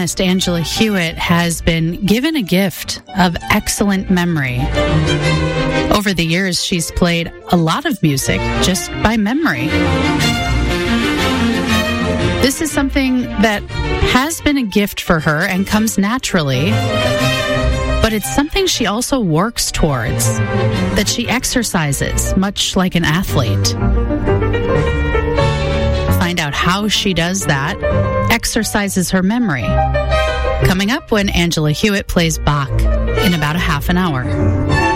pianist Angela Hewitt has been given a gift of excellent memory. Over the years, she's played a lot of music just by memory. This is something that has been a gift for her and comes naturally, but it's something she also works towards, that she exercises, much like an athlete. Find out how she does that, exercises her memory. Coming up when Angela Hewitt plays Bach in about a half an hour.